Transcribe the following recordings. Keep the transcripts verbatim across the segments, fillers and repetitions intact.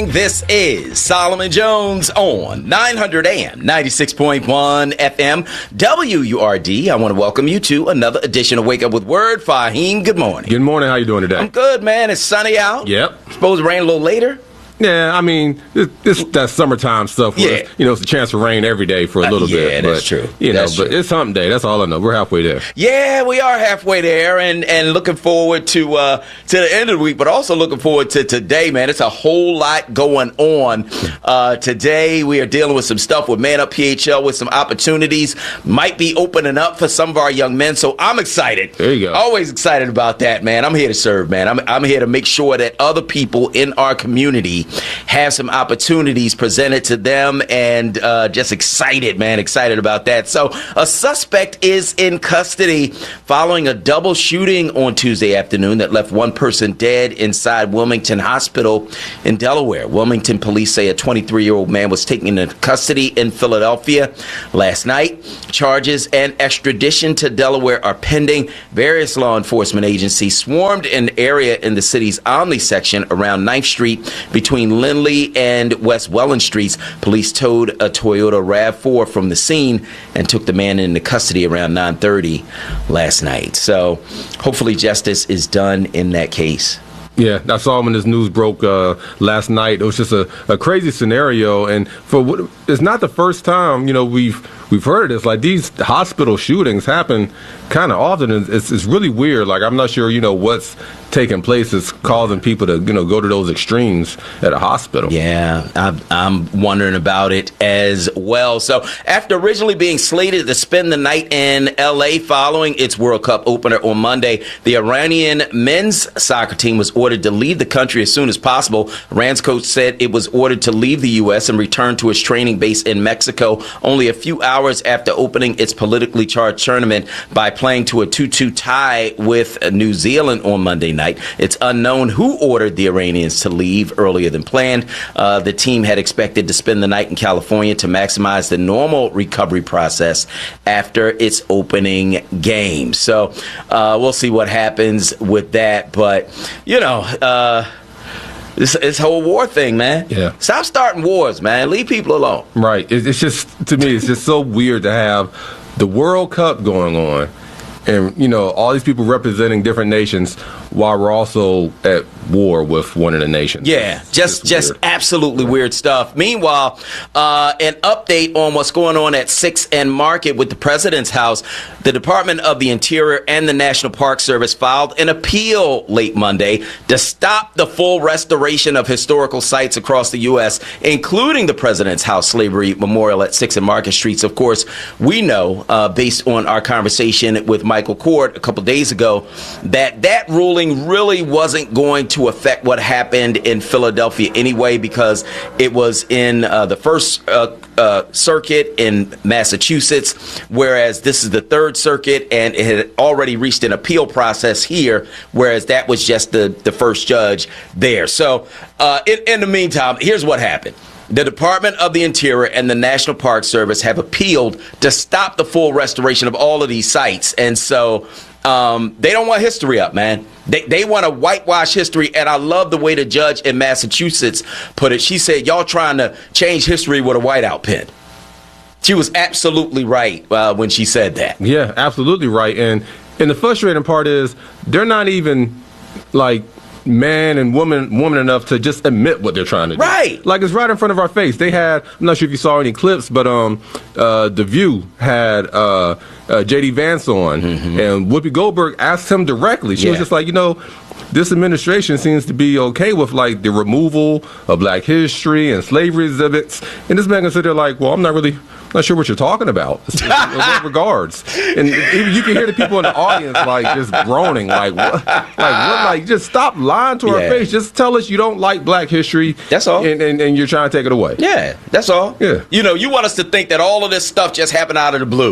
morning. This is Solomon Jones on nine hundred A M, ninety-six point one F M, W U R D. I want to welcome you to another edition of Wake Up with Word. Fahim, good morning. Good morning. How you doing today? I'm good, man. It's sunny out. Yep. Supposed to rain a little later. Yeah, I mean, this, this that summertime stuff. Where, Yeah. You know, it's a chance for rain every day for a little Uh, yeah, bit. that's but, true. You know, That's but true. it's hump day. That's all I know. We're halfway there. Yeah, we are halfway there, and, and looking forward to uh, to the end of the week, but also looking forward to today, man. It's a whole lot going on uh, today. We are dealing with some stuff with Man Up P H L, with some opportunities might be opening up for some of our young men. So I'm excited. There you go. Always excited about that, man. I'm here to serve, man. I'm I'm here to make sure that other people in our community have some opportunities presented to them, and uh, just excited, man, excited about that. So a suspect is in custody following a double shooting on Tuesday afternoon that left one person dead inside Wilmington Hospital in Delaware. Wilmington police say a twenty-three-year-old man was taken into custody in Philadelphia last night. Charges and extradition to Delaware are pending. Various law enforcement agencies swarmed an area in the city's Omni section around ninth Street between Lindley and West Welland Streets. Police towed a Toyota RAV four from the scene and took the man into custody around nine thirty last night. So hopefully justice is done in that case. Yeah, I saw when this news broke uh, last night. It was just a, a crazy scenario, and for what, it's not the first time you know we've we've heard of this. Like, these hospital shootings happen kind of often, and it's it's really weird. Like, I'm not sure you know what's taking place is causing people to you know go to those extremes at a hospital. Yeah, I'm, I'm wondering about it as well. So after originally being slated to spend the night in L A following its World Cup opener on Monday, the Iranian men's soccer team was ordered to leave the country as soon as possible. Iran's coach said it was ordered to leave the U S and return to its training base in Mexico only a few hours after opening its politically charged tournament by playing to a two two tie with New Zealand on Monday night. It's unknown who ordered the Iranians to leave earlier than planned. Uh, the team had expected to spend the night in California to maximize the normal recovery process after its opening game. So uh, we'll see what happens with that. But, you know, uh, this, this whole war thing, man. Yeah. Stop starting wars, man. Leave people alone. Right. It, it's just, to me, it's just so weird to have the World Cup going on, and, you know, all these people representing different nations while we're also at war with one of the nations. Yeah, It's just just weird. absolutely weird stuff. Meanwhile, uh, an update on what's going on at sixth and Market with the President's House. The Department of the Interior and the National Park Service filed an appeal late Monday to stop the full restoration of historical sites across the U S, including the President's House Slavery Memorial at sixth and Market Streets. Of course, we know, uh, based on our conversation with Michael Court a couple days ago, that that ruling really wasn't going to affect what happened in Philadelphia anyway, because it was in uh, the first uh, uh, circuit in Massachusetts, whereas this is the third circuit, and it had already reached an appeal process here, whereas that was just the, the first judge there. So uh, in, in the meantime, here's what happened. The Department of the Interior and the National Park Service have appealed to stop the full restoration of all of these sites. And so um, they don't want history up, man. They they want to whitewash history. And I love the way the judge in Massachusetts put it. She said, y'all trying to change history with a whiteout pen. She was absolutely right uh, when she said that. Yeah, absolutely right. And and the frustrating part is they're not even, like, man and woman woman enough to just admit what they're trying to do. Right. Like, it's right in front of our face. They had, I'm not sure if you saw any clips, but um, uh, The View had uh, uh, J D Vance on, mm-hmm. and Whoopi Goldberg asked him directly. She Yeah. was just like, you know, this administration seems to be okay with, like, the removal of black history and slavery exhibits. And this man can sit there like, well, I'm not really not sure what you're talking about in what regards. And you can hear the people in the audience, like, just groaning, like, what? Like, what? Like, just stop lying to our Yeah. face. Just tell us you don't like black history. That's all. And, and, and you're trying to take it away. Yeah, that's all. Yeah. You know, you want us to think that all of this stuff just happened out of the blue.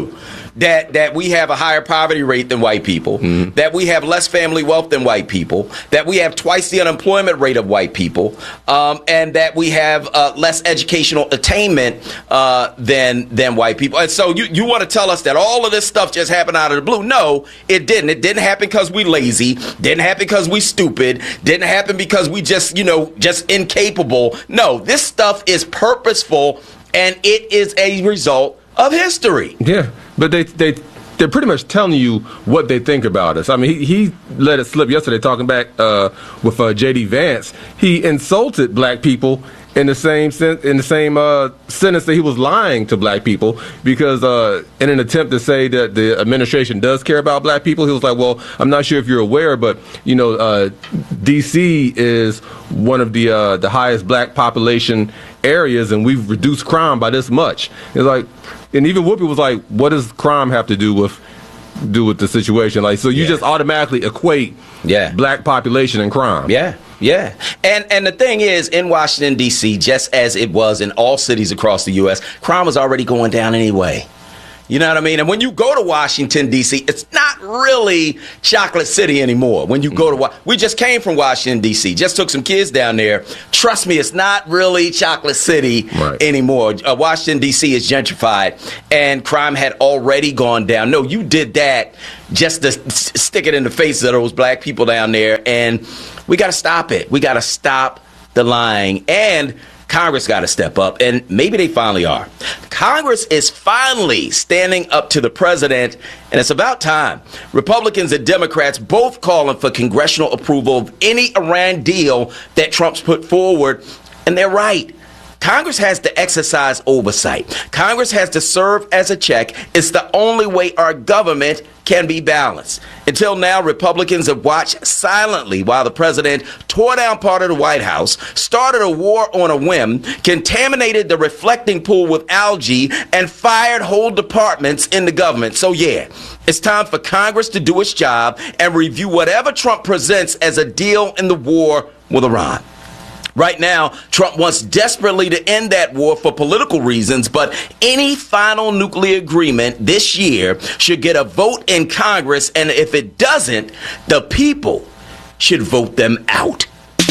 that, that we have a higher poverty rate than white people, mm-hmm. that we have less family wealth than white people, that we have twice the unemployment rate of white people, um, and that we have uh, less educational attainment uh, than than white people. And so you, you want to tell us that all of this stuff just happened out of the blue? No, it didn't. It didn't happen because we lazy. Didn't happen because we stupid. Didn't happen because we just, you know, just incapable. No, this stuff is purposeful, and it is a result of history. Yeah, but they they they're pretty much telling you what they think about us. I mean, he, he let it slip yesterday talking back uh, with uh, J D Vance. He insulted black people in the same sen- in the same uh, sentence that he was lying to black people, because uh, in an attempt to say that the administration does care about black people, he was like, well, I'm not sure if you're aware, but, you know, uh, D C is one of the uh, the highest black population areas, and we've reduced crime by this much. It's like, and even Whoopi was like, what does crime have to do with do with the situation? Like, so you yeah. just automatically equate yeah. black population and crime. Yeah. Yeah. And and the thing is, in Washington, D C, just as it was in all cities across the U S, crime was already going down anyway. You know what I mean? And when you go to Washington, D C, it's not really Chocolate City anymore. When you go to, Wa- we just came from Washington, D C, just took some kids down there. Trust me, it's not really Chocolate City right. anymore. Uh, Washington, D C is gentrified, and crime had already gone down. No, you did that just to s- stick it in the faces of those black people down there, and we got to stop it. We got to stop the lying, and Congress got to step up, and maybe they finally are. Congress is finally standing up to the president, and it's about time. Republicans and Democrats both calling for congressional approval of any Iran deal that Trump's put forward, and they're right. Congress has to exercise oversight. Congress has to serve as a check. It's the only way our government can be balanced. Until now, Republicans have watched silently while the president tore down part of the White House, started a war on a whim, contaminated the reflecting pool with algae, and fired whole departments in the government. So yeah, it's time for Congress to do its job and review whatever Trump presents as a deal in the war with Iran. Right now, Trump wants desperately to end that war for political reasons, but any final nuclear agreement this year should get a vote in Congress, and if it doesn't, the people should vote them out.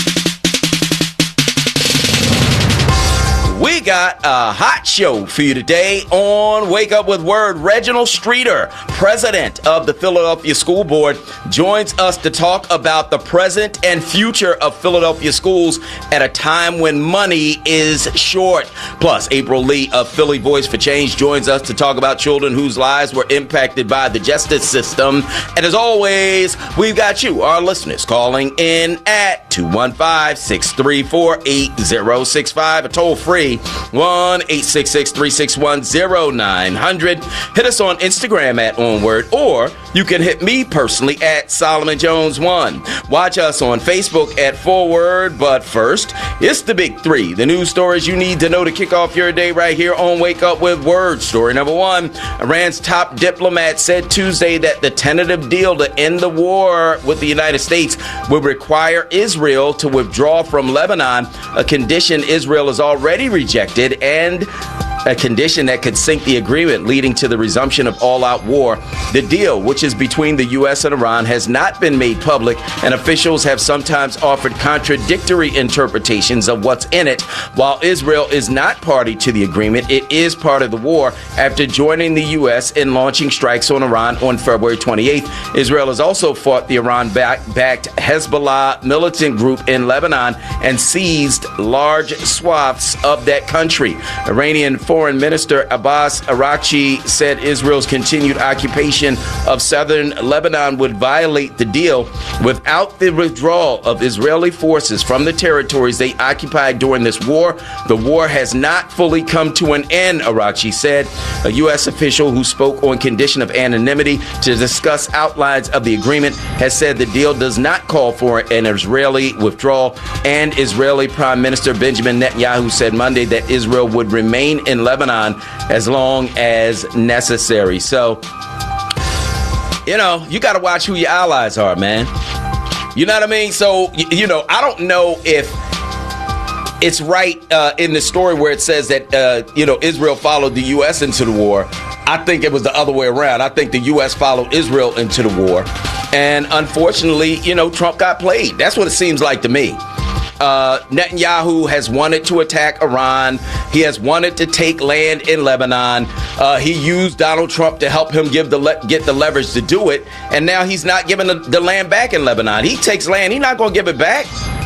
We got a hot show for you today on Wake Up with Word. Reginald Streeter, president of the Philadelphia School Board, joins us to talk about the present and future of Philadelphia schools at a time when money is short. Plus, April Lee of Philly Voice for Change joins us to talk about children whose lives were impacted by the justice system. And as always, we've got you, our listeners, calling in at two one five, six three four, eight zero six five, a toll free one eight six six, three six one, zero nine hundred. Hit us on Instagram at Onward, or you can hit me personally at Solomon Jones one. Watch us on Facebook at Forward. But first, it's the big three, the news stories you need to know to kick off your day right here on Wake Up with Word. Story number one, Iran's top diplomat said Tuesday that the tentative deal to end the war with the United States would require Israel to withdraw from Lebanon, a condition Israel has already rejected, and a condition that could sink the agreement, leading to the resumption of all-out war. The deal, which is between the U S and Iran, has not been made public, and officials have sometimes offered contradictory interpretations of what's in it. While Israel is not party to the agreement, it is part of the war after joining the U S in launching strikes on Iran on February twenty-eighth. Israel has also fought the Iran-backed Hezbollah militant group in Lebanon and seized large swaths of that country. Iranian Foreign Minister Abbas Araghchi said Israel's continued occupation of southern Lebanon would violate the deal without the withdrawal of Israeli forces from the territories they occupied during this war. The war has not fully come to an end, Araghchi said. A U S official who spoke on condition of anonymity to discuss outlines of the agreement has said the deal does not call for an Israeli withdrawal, and Israeli Prime Minister Benjamin Netanyahu said Monday that Israel would remain in Lebanon as long as necessary. So, you know, you got to watch who your allies are, man. You know what I mean? So, you know, I don't know if it's right uh, in the story where it says that, uh, you know, Israel followed the U S into the war. I think it was the other way around. I think the U S followed Israel into the war. And unfortunately, you know, Trump got played. That's what it seems like to me. Uh, Netanyahu has wanted to attack Iran. He has wanted to take land in Lebanon. Uh, he used Donald Trump to help him give the le- get the leverage to do it. And now he's not giving the, the land back in Lebanon. He takes land. He's not going to give it back.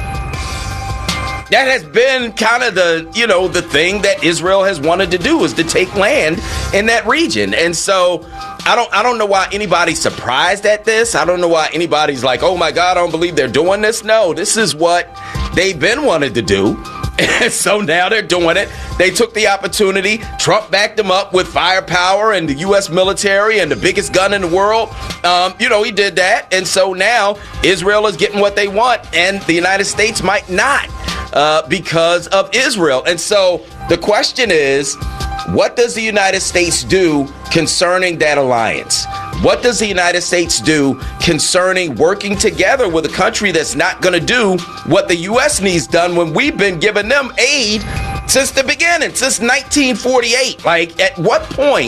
That has been kind of the, you know, the thing that Israel has wanted to do, is to take land in that region. And so I don't I don't know why anybody's surprised at this. I don't know why anybody's like, oh, my God, I don't believe they're doing this. No, this is what they've been wanted to do. And so now they're doing it. They took the opportunity. Trump backed them up with firepower and the U S military and the biggest gun in the world. Um, you know, he did that. And so now Israel is getting what they want, and the United States might not uh, because of Israel. And so the question is, what does the United States do concerning that alliance? What does the United States do concerning working together with a country that's not going to do what the U S needs done when we've been giving them aid since the beginning, since nineteen forty-eight? Like, at what point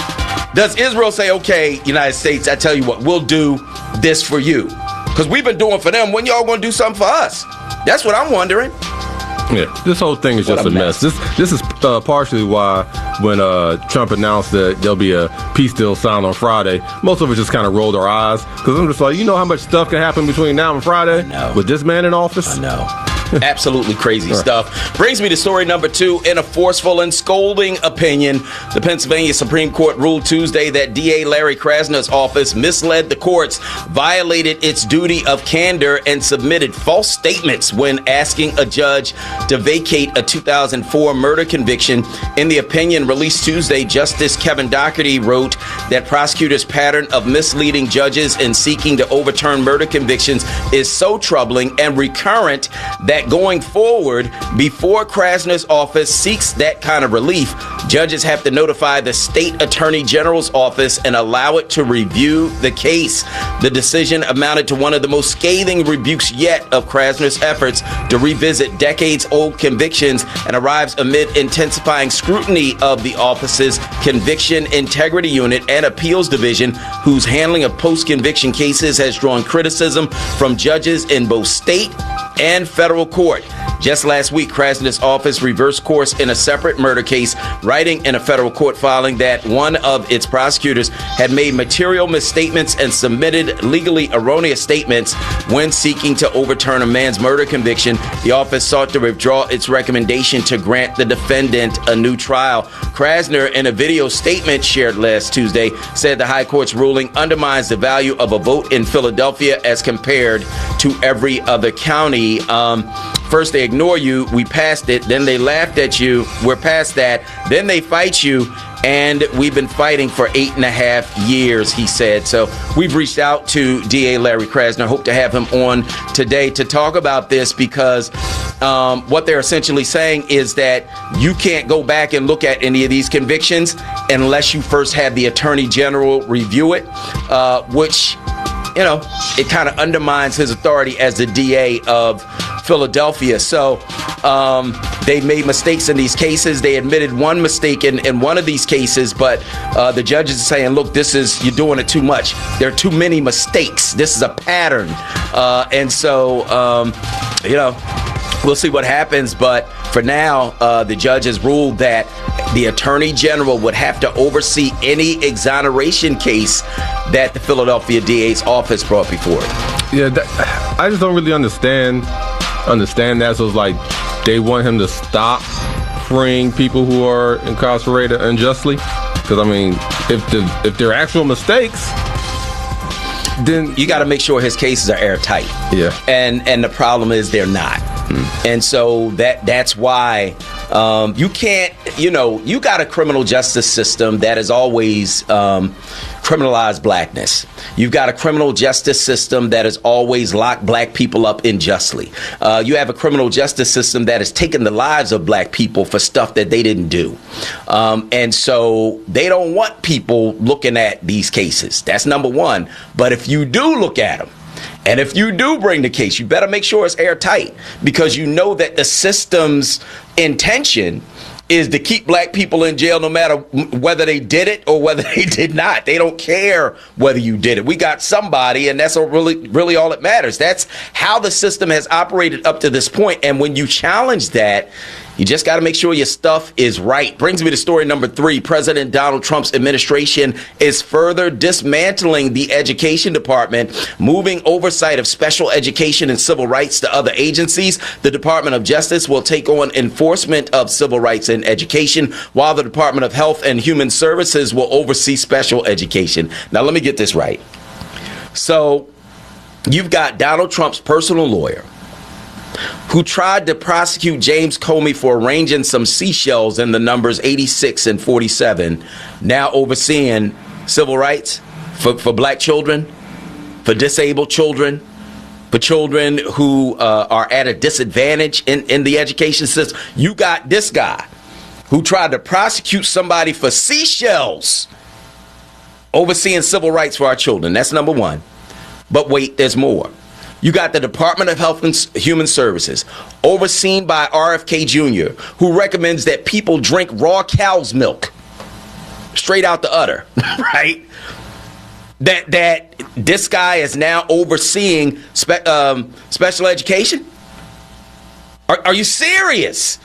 does Israel say, okay, United States, I tell you what, we'll do this for you? Because we've been doing for them. When y'all going to do something for us? That's what I'm wondering. Yeah, this whole thing is just a, a mess. mess. This this is uh, partially why when uh, Trump announced that there'll be a peace deal signed on Friday, most of us just kind of rolled our eyes, because I'm just like, you know how much stuff can happen between now and Friday with this man in office? I know. Absolutely crazy right. stuff. Brings me to story number two. In a forceful and scolding opinion, the Pennsylvania Supreme Court ruled Tuesday that D A Larry Krasner's office misled the courts, violated its duty of candor, and submitted false statements when asking a judge to vacate a two thousand four murder conviction. In the opinion released Tuesday, Justice Kevin Doherty wrote that prosecutors' pattern of misleading judges in seeking to overturn murder convictions is so troubling and recurrent that That going forward, before Krasner's office seeks that kind of relief, judges have to notify the state attorney general's office and allow it to review the case. The decision amounted to one of the most scathing rebukes yet of Krasner's efforts to revisit decades-old convictions, and arrives amid intensifying scrutiny of the office's Conviction Integrity Unit and Appeals Division, whose handling of post-conviction cases has drawn criticism from judges in both state and federal court. Just last week, Krasner's office reversed course in a separate murder case, writing in a federal court filing that one of its prosecutors had made material misstatements and submitted legally erroneous statements when seeking to overturn a man's murder conviction. The office sought to withdraw its recommendation to grant the defendant a new trial. Krasner, in a video statement shared last Tuesday, said the High Court's ruling undermines the value of a vote in Philadelphia as compared to every other county. Um, first they ignore you, we passed it, then they laughed at you, we're past that, then they fight you, and we've been fighting for eight and a half years, he said. So we've reached out to D A Larry Krasner, hope to have him on today to talk about this, because um, what they're essentially saying is that you can't go back and look at any of these convictions unless you first have the Attorney General review it, uh, which, you know, it kind of undermines his authority as the D A of Philadelphia. So um, they made mistakes in these cases. They admitted one mistake in, in one of these cases, but uh, the judges are saying, look, this is, you're doing it too much. There are too many mistakes. This is a pattern. Uh, and so, um, you know, we'll see what happens. But for now, uh, the judge has ruled that the Attorney General would have to oversee any exoneration case that the Philadelphia D A's office brought before it. Yeah, that, I just don't really understand understand that. So it's like they want him to stop freeing people who are incarcerated unjustly. Because I mean, if the if they're actual mistakes, then you got to make sure his cases are airtight. Yeah, and and the problem is they're not. Hmm. And so that that's why. Um, you can't, you know, you got a criminal justice system that has always um, criminalized blackness. You've got a criminal justice system that has always locked black people up unjustly. Uh, you have a criminal justice system that has taken the lives of black people for stuff that they didn't do. Um, and so they don't want people looking at these cases. That's number one. But if you do look at them, and if you do bring the case, you better make sure it's airtight, because you know that the system's intention is to keep black people in jail no matter whether they did it or whether they did not. They don't care whether you did it. We got somebody, and that's really, really all that matters. That's how the system has operated up to this point. And when you challenge that, you just got to make sure your stuff is right. Brings me to story number three. President Donald Trump's administration is further dismantling the education department, moving oversight of special education and civil rights to other agencies. The Department of Justice will take on enforcement of civil rights in education, while the Department of Health and Human Services will oversee special education. Now, let me get this right. So you've got Donald Trump's personal lawyer, who tried to prosecute James Comey for arranging some seashells in the numbers eighty-six and forty-seven, now overseeing civil rights for, for black children, for disabled children, for children who uh, are at a disadvantage in, in the education system. You got this guy who tried to prosecute somebody for seashells overseeing civil rights for our children. That's number one. But wait, there's more. You got the Department of Health and Human Services, overseen by R F K Junior, who recommends that people drink raw cow's milk straight out the udder, right? That that this guy is now overseeing spe- um, special education? Are, are you serious?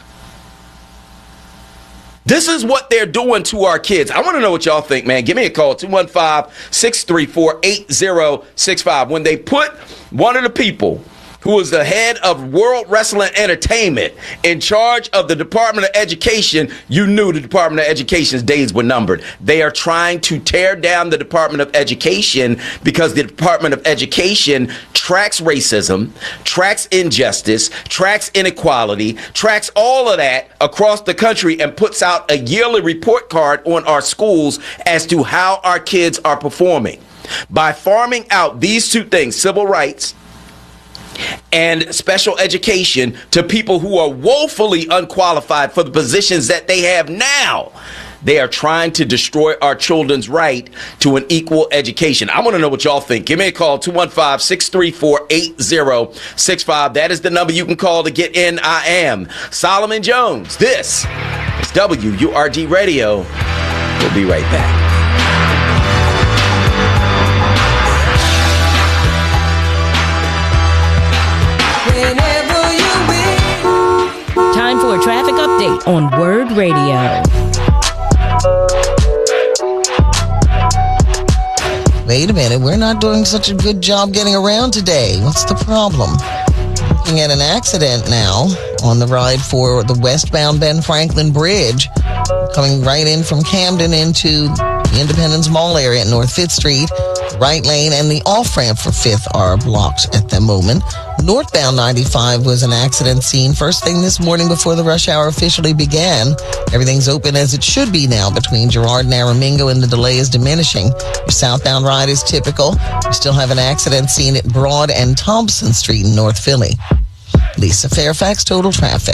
This is what they're doing to our kids. I want to know what y'all think, man. Give me a call, two one five, six three four, eight zero six five. When they put one of the people who was the head of World Wrestling Entertainment in charge of the Department of Education, you knew the Department of Education's days were numbered. They are trying to tear down the Department of Education because the Department of Education tracks racism, tracks injustice, tracks inequality, tracks all of that across the country, and puts out a yearly report card on our schools as to how our kids are performing. By farming out these two things, civil rights and special education, to people who are woefully unqualified for the positions that they have now, they are trying to destroy our children's right to an equal education. I want to know what y'all think. Give me a call, two one five, six three four, eight zero six five. That is the number you can call to get in. I am Solomon Jones. This is W U R D Radio. We'll be right back. Time for a traffic update on Word Radio. Wait a minute, we're not doing such a good job getting around today. What's the problem? Looking at an accident now on the ride for the westbound Ben Franklin Bridge, coming right in from Camden into the Independence Mall area at North Fifth Street. The right lane and the off-ramp for Fifth are blocked at the moment. Northbound ninety-five was an accident scene first thing this morning before the rush hour officially began. Everything's open as it should be now between Girard and Aramingo, and the delay is diminishing. Your southbound ride is typical. We still have an accident scene at Broad and Thompson Street in North Philly. Lisa Fairfax, Total Traffic.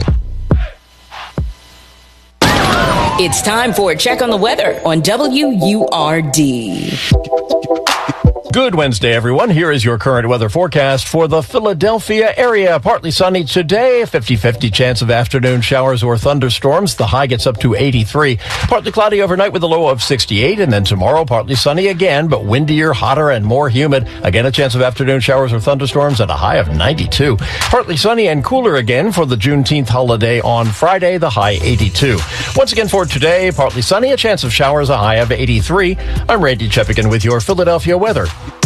It's time for a check on the weather on W U R D. Good Wednesday, everyone. Here is your current weather forecast for the Philadelphia area. Partly sunny today, fifty-fifty chance of afternoon showers or thunderstorms. The high gets up to eighty-three. Partly cloudy overnight with a low of sixty-eight. And then tomorrow, partly sunny again, but windier, hotter, and more humid. Again, a chance of afternoon showers or thunderstorms at a high of ninety-two. Partly sunny and cooler again for the Juneteenth holiday on Friday, the high eighty-two. Once again for today, partly sunny, a chance of showers, a high of eighty-three. I'm Randy Cheppigan with your Philadelphia weather.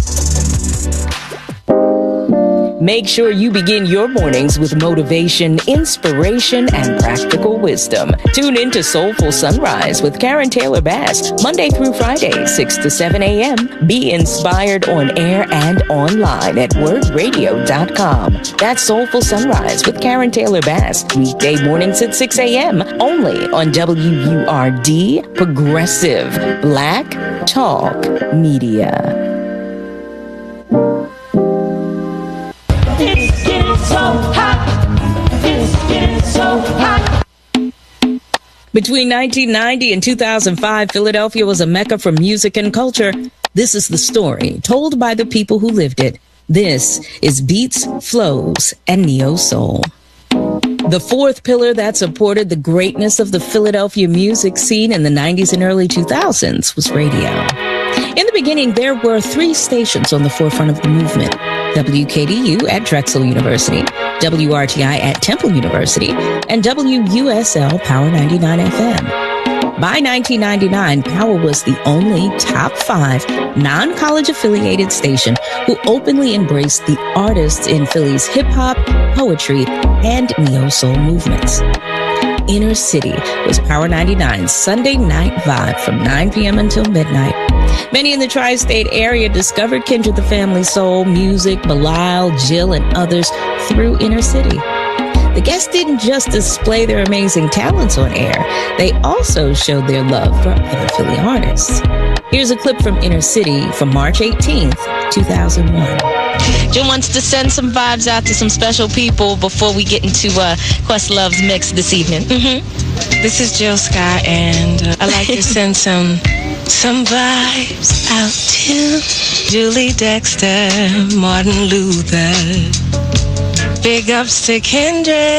Make sure you begin your mornings with motivation, inspiration, and practical wisdom. Tune in to Soulful Sunrise with Karen Taylor Bass, Monday through Friday, six to seven a.m. Be inspired on air and online at word radio dot com. That's Soulful Sunrise with Karen Taylor Bass, weekday mornings at six a.m. only on W U R D, Progressive Black Talk Media. It's getting so hot. It's getting so hot. Between nineteen ninety and two thousand five, Philadelphia was a mecca for music and culture. This is the story told by the people who lived it. This is Beats, Flows, and Neo Soul. The fourth pillar that supported the greatness of the Philadelphia music scene in the nineties and early two thousands was radio. In the beginning, there were three stations on the forefront of the movement. W K D U at Drexel University, W R T I at Temple University, and W U S L Power ninety-nine F M. By nineteen ninety-nine, Power was the only top five non-college affiliated station who openly embraced the artists in Philly's hip-hop, poetry, and neo-soul movements. Inner City was Power ninety-nine's Sunday night vibe from nine p.m. until midnight. Many in the tri-state area discovered Kindred the Family Soul, music, Belial, Jill, and others through Inner City. The guests didn't just display their amazing talents on air, they also showed their love for other Philly artists. Here's a clip from Inner City from March eighteenth, two thousand one. Jill wants to send some vibes out to some special people before we get into uh, Questlove's mix this evening. Mm-hmm. This is Jill Scott, and uh, I'd like to send some some vibes out to Julie Dexter, Martin Luther. Big ups to Kendrick.